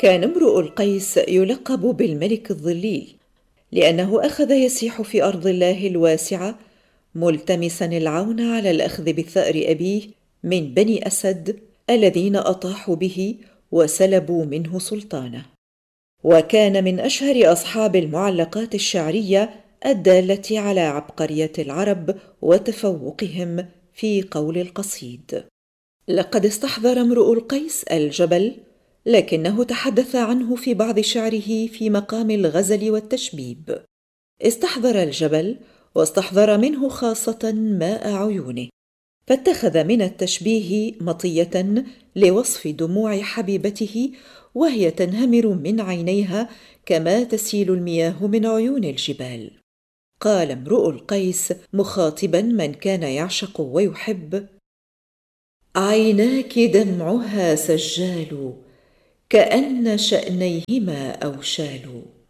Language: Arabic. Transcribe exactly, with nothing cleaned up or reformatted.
كان امرؤ القيس يلقب بالملك الظليل، لأنه أخذ يسيح في أرض الله الواسعة ملتمسا العون على الأخذ بثأر أبيه من بني أسد الذين أطاحوا به وسلبوا منه سلطانه. وكان من أشهر أصحاب المعلقات الشعرية الدالة على عبقرية العرب وتفوقهم في قول القصيد. لقد استحضر امرؤ القيس الجبل، لكنه تحدث عنه في بعض شعره في مقام الغزل والتشبيب. استحضر الجبل واستحضر منه خاصة ماء عيونه، فاتخذ من التشبيه مطية لوصف دموع حبيبته وهي تنهمر من عينيها كما تسيل المياه من عيون الجبال. قال امرؤ القيس مخاطبا من كان يعشق ويحب: عيناك دمعها سجال، كأن شأنيهما أوشال.